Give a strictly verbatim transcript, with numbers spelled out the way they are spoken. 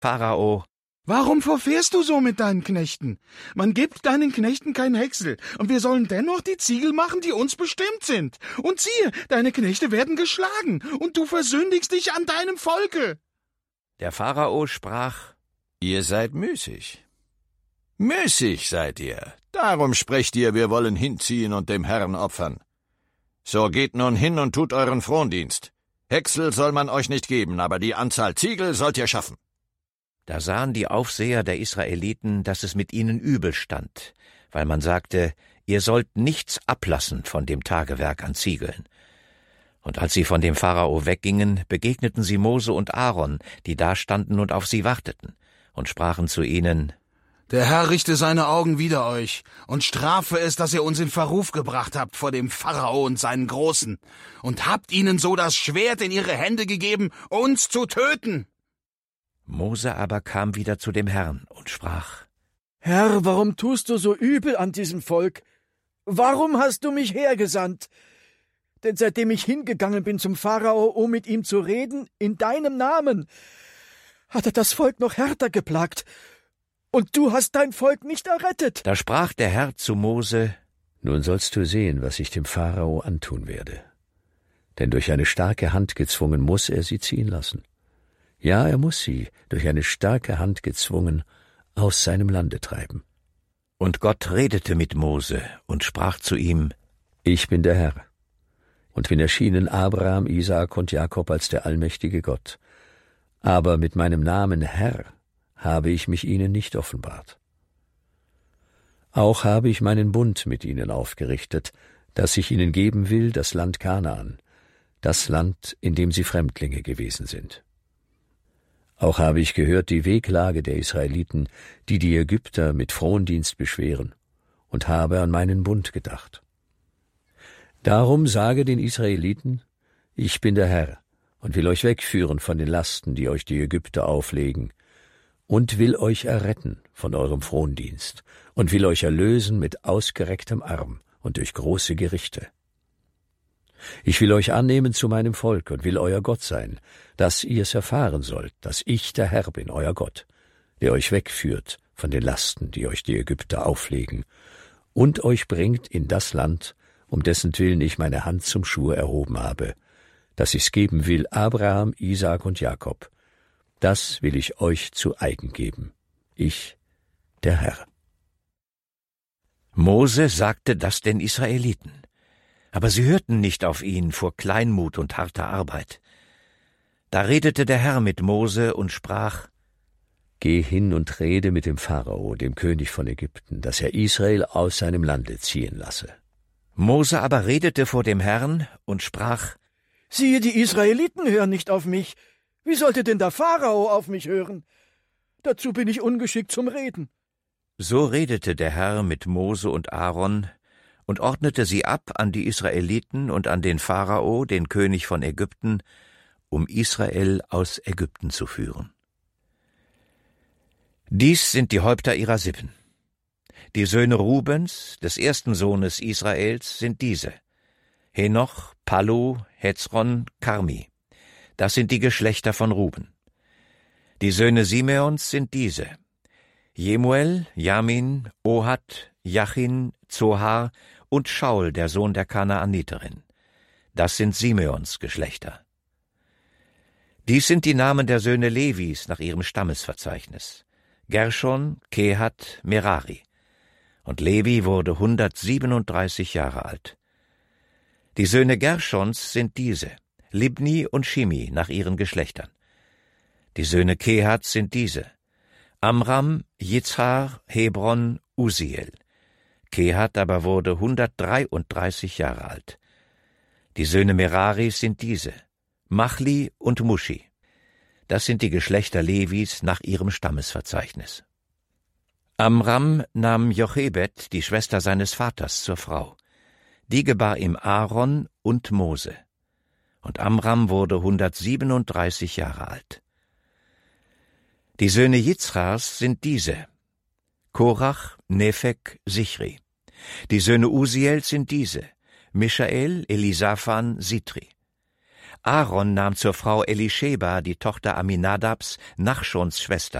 Pharao: Warum verfährst du so mit deinen Knechten? Man gibt deinen Knechten kein Häcksel, und wir sollen dennoch die Ziegel machen, die uns bestimmt sind. Und siehe, deine Knechte werden geschlagen, und du versündigst dich an deinem Volke. Der Pharao sprach: Ihr seid müßig. Müßig seid ihr. Darum sprecht ihr, wir wollen hinziehen und dem Herrn opfern. So geht nun hin und tut euren Frondienst. Häcksel soll man euch nicht geben, aber die Anzahl Ziegel sollt ihr schaffen. Da sahen die Aufseher der Israeliten, dass es mit ihnen übel stand, weil man sagte, ihr sollt nichts ablassen von dem Tagewerk an Ziegeln. Und als sie von dem Pharao weggingen, begegneten sie Mose und Aaron, die dastanden und auf sie warteten, und sprachen zu ihnen: Der Herr richte seine Augen wider euch und strafe es, dass ihr uns in Verruf gebracht habt vor dem Pharao und seinen Großen, und habt ihnen so das Schwert in ihre Hände gegeben, uns zu töten. Mose aber kam wieder zu dem Herrn und sprach: Herr, warum tust du so übel an diesem Volk? Warum hast du mich hergesandt? Denn seitdem ich hingegangen bin zum Pharao, um mit ihm zu reden, in deinem Namen, hat er das Volk noch härter geplagt, und du hast dein Volk nicht errettet. Da sprach der Herr zu Mose: Nun sollst du sehen, was ich dem Pharao antun werde. Denn durch eine starke Hand gezwungen muss er sie ziehen lassen. Ja, er muss sie, durch eine starke Hand gezwungen, aus seinem Lande treiben. Und Gott redete mit Mose und sprach zu ihm: Ich bin der Herr, und bin erschienen Abraham, Isaak und Jakob als der allmächtige Gott. Aber mit meinem Namen Herr habe ich mich ihnen nicht offenbart. Auch habe ich meinen Bund mit ihnen aufgerichtet, dass ich ihnen geben will das Land Kanaan, das Land, in dem sie Fremdlinge gewesen sind. Auch habe ich gehört die Wehklage der Israeliten, die die Ägypter mit Frondienst beschweren, und habe an meinen Bund gedacht. Darum sage den Israeliten: Ich bin der Herr und will euch wegführen von den Lasten, die euch die Ägypter auflegen, und will euch erretten von eurem Frondienst und will euch erlösen mit ausgerecktem Arm und durch große Gerichte. Ich will euch annehmen zu meinem Volk und will euer Gott sein, dass ihr es erfahren sollt, dass ich der Herr bin, euer Gott, der euch wegführt von den Lasten, die euch die Ägypter auflegen, und euch bringt in das Land, um dessen Willen ich meine Hand zum Schwur erhoben habe, dass ich's geben will Abraham, Isaak und Jakob. Das will ich euch zu eigen geben, ich, der Herr. Mose sagte das den Israeliten, aber sie hörten nicht auf ihn vor Kleinmut und harter Arbeit. Da redete der Herr mit Mose und sprach: Geh hin und rede mit dem Pharao, dem König von Ägypten, dass er Israel aus seinem Lande ziehen lasse. Mose aber redete vor dem Herrn und sprach: Siehe, die Israeliten hören nicht auf mich. Wie sollte denn der Pharao auf mich hören? Dazu bin ich ungeschickt zum Reden. So redete der Herr mit Mose und Aaron und ordnete sie ab an die Israeliten und an den Pharao, den König von Ägypten, um Israel aus Ägypten zu führen. Dies sind die Häupter ihrer Sippen. Die Söhne Rubens, des ersten Sohnes Israels, sind diese: Henoch, Pallu, Hezron, Karmi. Das sind die Geschlechter von Ruben. Die Söhne Simeons sind diese: Jemuel, Jamin, Ohad, Jachin, Zohar und Schaul, der Sohn der Kanaaniterin. Das sind Simeons Geschlechter. Dies sind die Namen der Söhne Levis nach ihrem Stammesverzeichnis: Gershon, Kehat, Merari. Und Levi wurde hundertsiebenunddreißig Jahre alt. Die Söhne Gershons sind diese: Libni und Shimi nach ihren Geschlechtern. Die Söhne Kehats sind diese: Amram, Yitzhar, Hebron, Uziel. Kehat aber wurde hundertdreiunddreißig Jahre alt. Die Söhne Meraris sind diese: Machli und Mushi. Das sind die Geschlechter Levis nach ihrem Stammesverzeichnis. Amram nahm Jochebed, die Schwester seines Vaters, zur Frau. Die gebar ihm Aaron und Mose. Und Amram wurde hundertsiebenunddreißig Jahre alt. Die Söhne Jitzchars sind diese: Korach, Nephek, Sichri. Die Söhne Uziels sind diese: Mischael, Elisaphan, Sitri. Aaron nahm zur Frau Elischeba, die Tochter Aminadabs, Nachschons Schwester.